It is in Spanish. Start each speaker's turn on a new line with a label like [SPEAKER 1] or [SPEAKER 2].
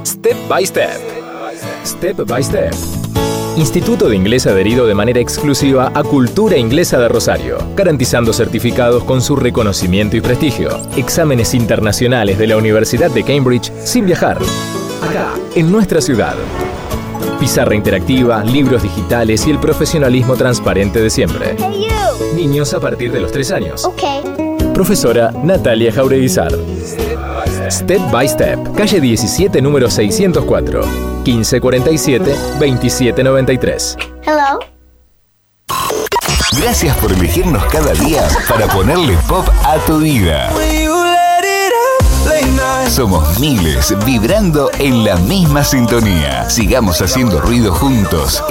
[SPEAKER 1] Step by Step. Step by Step. Instituto de Inglés adherido de manera exclusiva a Cultura Inglesa de Rosario, garantizando certificados con su reconocimiento y prestigio. Exámenes internacionales de la Universidad de Cambridge sin viajar. Acá, en nuestra ciudad. Pizarra interactiva, libros digitales y el profesionalismo transparente de siempre.
[SPEAKER 2] Hey, you.
[SPEAKER 1] Niños a partir de los 3 años.
[SPEAKER 2] Okay.
[SPEAKER 1] Profesora Natalia Jaureguizar. Step by Step, calle 17, número 604, 1547-2793.
[SPEAKER 2] Hello.
[SPEAKER 3] Gracias por elegirnos cada día para ponerle pop a tu vida. Somos miles vibrando en la misma sintonía. Sigamos haciendo ruido juntos